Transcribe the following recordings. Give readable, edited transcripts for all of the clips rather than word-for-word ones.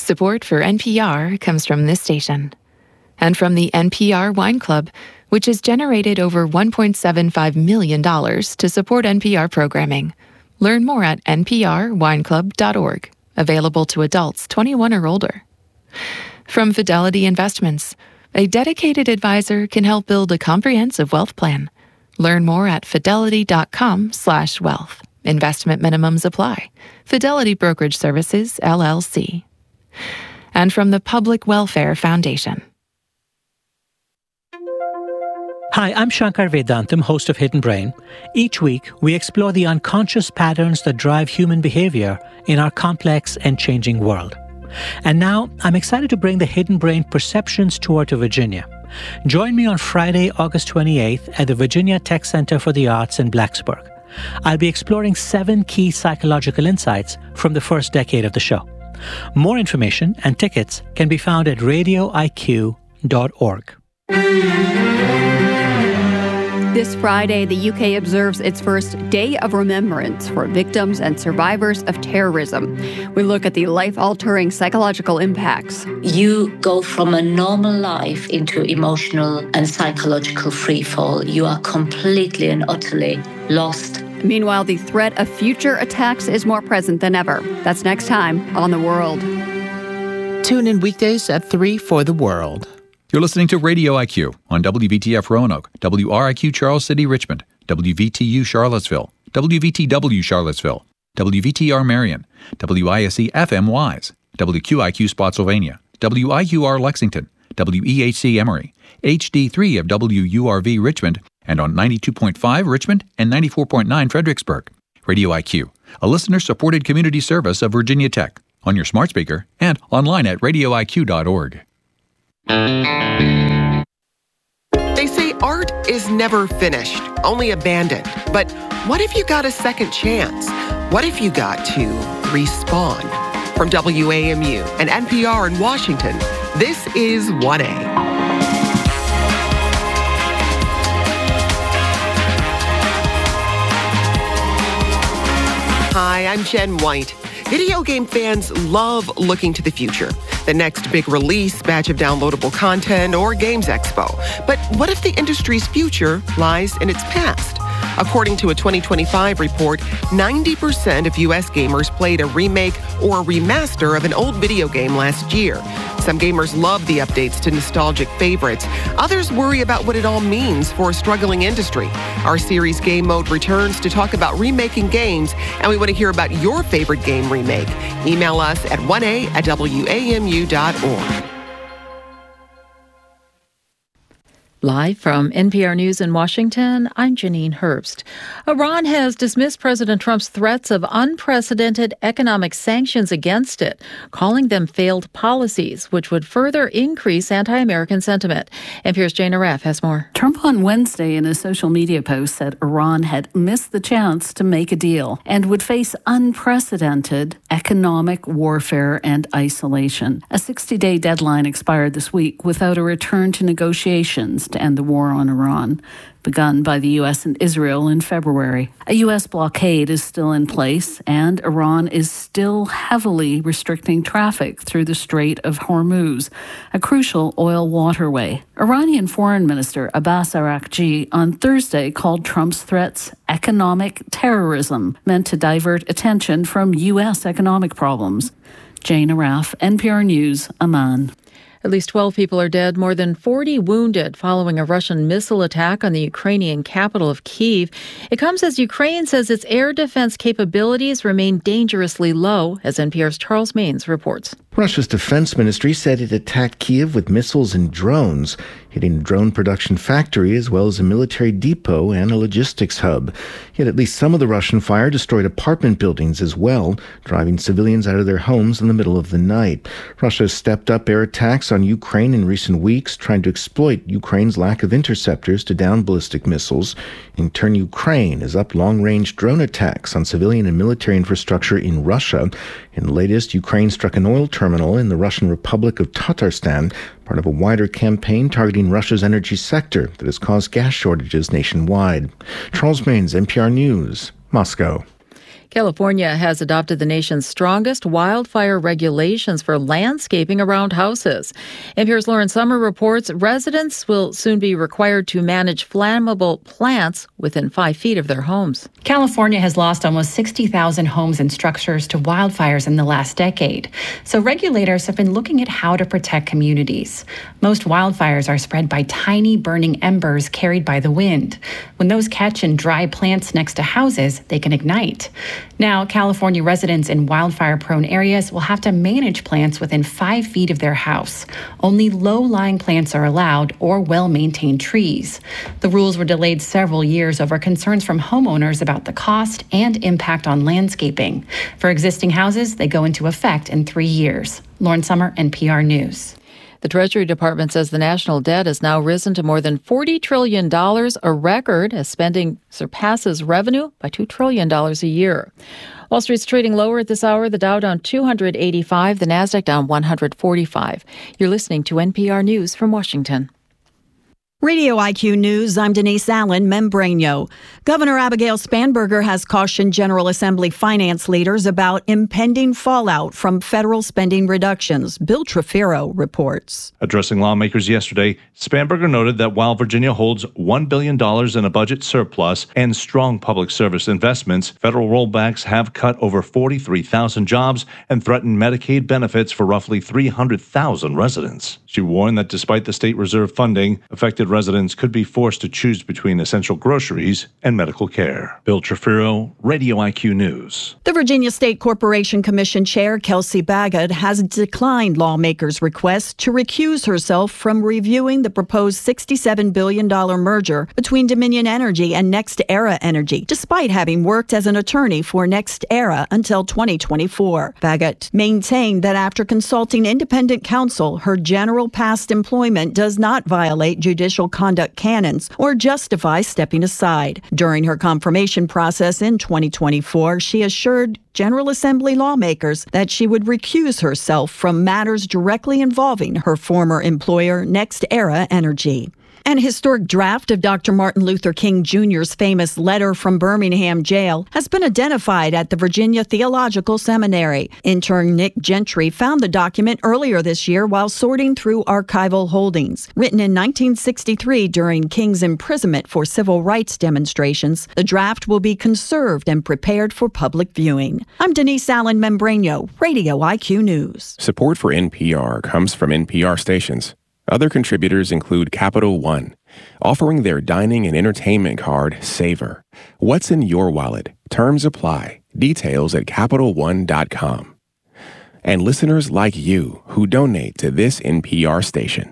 Support for NPR comes from this station. And from the NPR Wine Club, which has generated over $1.75 million to support NPR programming. Learn more at nprwineclub.org. Available to adults 21 or older. From Fidelity Investments, a dedicated advisor can help build a comprehensive wealth plan. Learn more at fidelity.com/wealth. Investment minimums apply. Fidelity Brokerage Services, LLC. And from the Public Welfare Foundation. Hi, I'm Shankar Vedantam, host of Hidden Brain. Each week, we explore the unconscious patterns that drive human behavior in our complex and changing world. And now, I'm excited to bring the Hidden Brain Perceptions Tour to Virginia. Join me on Friday, August 28th at the Virginia Tech Center for the Arts in Blacksburg. I'll be exploring 7 key psychological insights from the first decade of the show. More information and tickets can be found at radioiq.org. This Friday, the UK observes its first Day of Remembrance for victims and survivors of terrorism. We look at the life-altering psychological impacts. You go from a normal life into emotional and psychological freefall. You are completely and utterly lost. Meanwhile, the threat of future attacks is more present than ever. That's next time on The World. Tune in weekdays at 3 for The World. You're listening to Radio IQ on WVTF Roanoke, WRIQ Charles City Richmond, WVTU Charlottesville, WVTW Charlottesville, WVTR Marion, WISC FM Wise, WQIQ Spotsylvania, WIQR Lexington, WEHC Emory, HD3 of WURV Richmond, and on 92.5 Richmond and 94.9 Fredericksburg. Radio IQ, a listener-supported community service of Virginia Tech, on your smart speaker and online at radioiq.org. They say art is never finished, only abandoned. But what if you got a second chance? What if you got to respawn? From WAMU and NPR in Washington, this is 1A. Hi, I'm Jen White. Video game fans love looking to the future. The next big release, batch of downloadable content, or Games Expo. But what if the industry's future lies in its past? According to a 2025 report, 90% of U.S. gamers played a remake or a remaster of an old video game last year. Some gamers love the updates to nostalgic favorites. Others worry about what it all means for a struggling industry. Our series Game Mode returns to talk about remaking games, and we want to hear about your favorite game remake. Email us at 1a@wamu.org. Live from NPR News in Washington, I'm Janine Herbst. Iran has dismissed President Trump's threats of unprecedented economic sanctions against it, calling them failed policies, which would further increase anti-American sentiment. NPR's Jane Aref has more. Trump on Wednesday in a social media post said Iran had missed the chance to make a deal and would face unprecedented economic warfare and isolation. A 60-day deadline expired this week without a return to negotiations to end the war on Iran, begun by the U.S. and Israel in February. A U.S. blockade is still in place, and Iran is still heavily restricting traffic through the Strait of Hormuz, a crucial oil waterway. Iranian Foreign Minister Abbas Araghchi on Thursday called Trump's threats economic terrorism, meant to divert attention from U.S. economic problems. Jane Araf, NPR News, Amman. At least 12 people are dead, more than 40 wounded following a Russian missile attack on the Ukrainian capital of Kyiv. It comes as Ukraine says its air defense capabilities remain dangerously low, as NPR's Charles Maines reports. Russia's defense ministry said it attacked Kyiv with missiles and drones, hitting a drone production factory as well as a military depot and a logistics hub. Yet at least some of the Russian fire destroyed apartment buildings as well, driving civilians out of their homes in the middle of the night. Russia has stepped up air attacks on Ukraine in recent weeks, trying to exploit Ukraine's lack of interceptors to down ballistic missiles. In turn, Ukraine has upped long-range drone attacks on civilian and military infrastructure in Russia. In the latest, Ukraine struck an oil terminal in the Russian Republic of Tatarstan, part of a wider campaign targeting Russia's energy sector that has caused gas shortages nationwide. Charles Maines, NPR News, Moscow. California has adopted the nation's strongest wildfire regulations for landscaping around houses. NPR's Lauren Sommer reports residents will soon be required to manage flammable plants within 5 feet of their homes. California has lost almost 60,000 homes and structures to wildfires in the last decade. So regulators have been looking at how to protect communities. Most wildfires are spread by tiny burning embers carried by the wind. When those catch in dry plants next to houses, they can ignite. Now, California residents in wildfire-prone areas will have to manage plants within 5 feet of their house. Only low-lying plants are allowed or well-maintained trees. The rules were delayed several years over concerns from homeowners about the cost and impact on landscaping. For existing houses, they go into effect in 3 years. Lauren Sommer, NPR News. The Treasury Department says the national debt has now risen to more than $40 trillion, a record, as spending surpasses revenue by $2 trillion a year. Wall Street's trading lower at this hour. The Dow down 285, the Nasdaq down 145. You're listening to NPR News from Washington. Radio IQ News, I'm Denise Allen, Membranio. Governor Abigail Spanberger has cautioned General Assembly finance leaders about impending fallout from federal spending reductions. Bill Trefiro reports. Addressing lawmakers yesterday, Spanberger noted that while Virginia holds $1 billion in a budget surplus and strong public service investments, federal rollbacks have cut over 43,000 jobs and threatened Medicaid benefits for roughly 300,000 residents. She warned that despite the state reserve funding, affected residents could be forced to choose between essential groceries and medical care. Bill Trefiro, Radio IQ News. The Virginia State Corporation Commission Chair, Kelsey Baggett, has declined lawmakers' request to recuse herself from reviewing the proposed $67 billion merger between Dominion Energy and NextEra Energy, despite having worked as an attorney for NextEra until 2024. Baggett maintained that after consulting independent counsel, her general past employment does not violate judicial conduct canons or justify stepping aside. During her confirmation process in 2024, she assured General Assembly lawmakers that she would recuse herself from matters directly involving her former employer, NextEra Energy. An historic draft of Dr. Martin Luther King Jr.'s famous letter from Birmingham jail has been identified at the Virginia Theological Seminary. Intern Nick Gentry found the document earlier this year while sorting through archival holdings. Written in 1963 during King's imprisonment for civil rights demonstrations, the draft will be conserved and prepared for public viewing. I'm Denise Allen Membranio, Radio IQ News. Support for NPR comes from NPR stations. Other contributors include Capital One, offering their dining and entertainment card, Savor. What's in your wallet? Terms apply. Details at CapitalOne.com. And listeners like you who donate to this NPR station.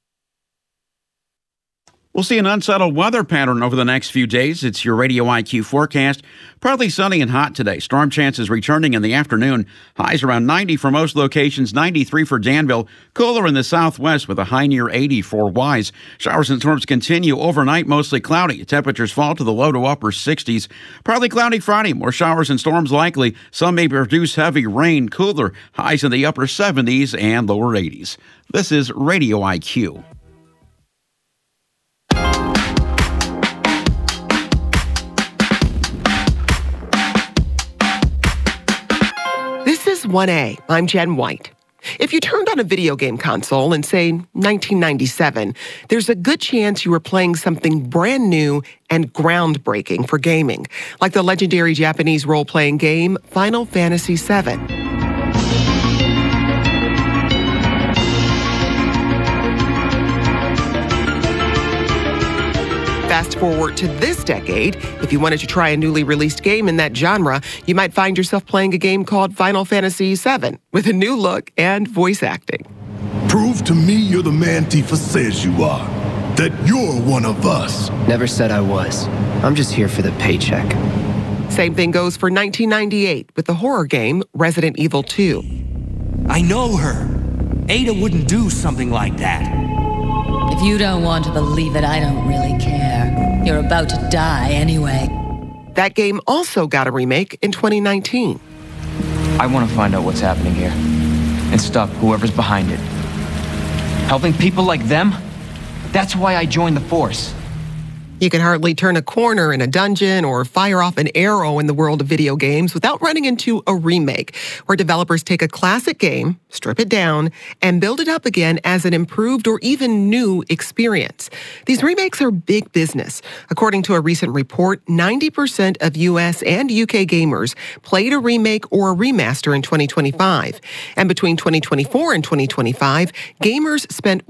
We'll see an unsettled weather pattern over the next few days. It's your Radio IQ forecast. Partly sunny and hot today. Storm chances returning in the afternoon. Highs around 90 for most locations, 93 for Danville. Cooler in the southwest with a high near 80 for Wise. Showers and storms continue overnight, mostly cloudy. Temperatures fall to the low to upper 60s. Partly cloudy Friday. More showers and storms likely. Some may produce heavy rain. Cooler. Highs in the upper 70s and lower 80s. This is Radio IQ. This is 1A. I'm Jen White. If you turned on a video game console in, say, 1997, there's a good chance you were playing something brand new and groundbreaking for gaming, like the legendary Japanese role-playing game Final Fantasy VII. Fast forward to this decade, if you wanted to try a newly released game in that genre, you might find yourself playing a game called Final Fantasy VII with a new look and voice acting. Prove to me you're the man Tifa says you are, that you're one of us. Never said I was. I'm just here for the paycheck. Same thing goes for 1998 with the horror game Resident Evil 2. I know her. Ada wouldn't do something like that. If you don't want to believe it, I don't really care. You're about to die anyway. That game also got a remake in 2019. I want to find out what's happening here and stop whoever's behind it. Helping people like them? That's why I joined the Force. You can hardly turn a corner in a dungeon or fire off an arrow in the world of video games without running into a remake, where developers take a classic game, strip it down, and build it up again as an improved or even new experience. These remakes are big business. According to a recent report, 90% of US and UK gamers played a remake or a remaster in 2025. And between 2024 and 2025, gamers spent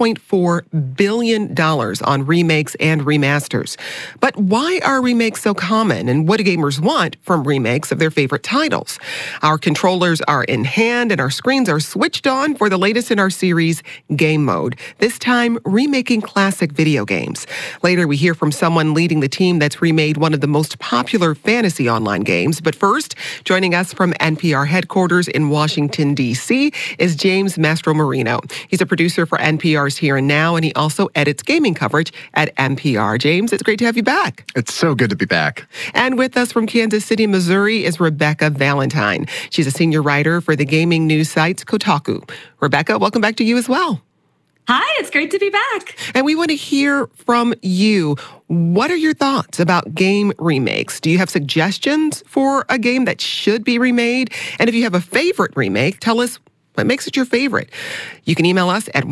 $1.4 billion on remakes and remasters. But why are remakes so common, and what do gamers want from remakes of their favorite titles? Our controllers are in hand and our screens are switched on for the latest in our series, Game Mode, this time remaking classic video games. Later, we hear from someone leading the team that's remade one of the most popular fantasy online games. But first, joining us from NPR headquarters in Washington, D.C. is James Mastromarino. He's a producer for NPR's Here and Now, and he also edits gaming coverage at NPR. James, it's great to have you back. It's so good to be back. And with us from Kansas City, Missouri is Rebecca Valentine. She's a senior writer for the gaming news site Kotaku. Rebecca, welcome back to you as well. Hi, it's great to be back. And we want to hear from you. What are your thoughts about game remakes? Do you have suggestions for a game that should be remade? And if you have a favorite remake, tell us what makes it your favorite. You can email us at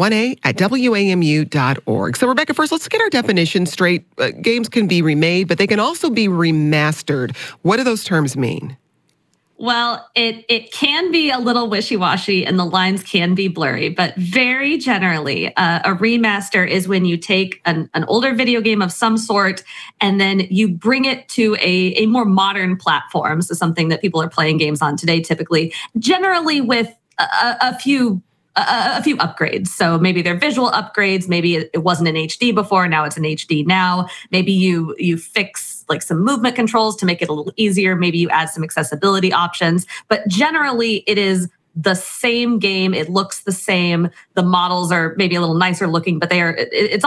1a@wamu.org. So, Rebecca, first, let's get our definition straight. Games can be remade, but they can also be remastered. What do those terms mean? Well, it can be a little wishy-washy and the lines can be blurry, but very generally, a remaster is when you take an older video game of some sort and then you bring it to a more modern platform. So something that people are playing games on today, typically, generally with a few upgrades. So maybe they're visual upgrades. Maybe it wasn't in HD before. Now it's in HD now. Maybe you fix like some movement controls to make it a little easier. Maybe you add some accessibility options. But generally, it is the same game. It looks the same. The models are maybe a little nicer looking, but it's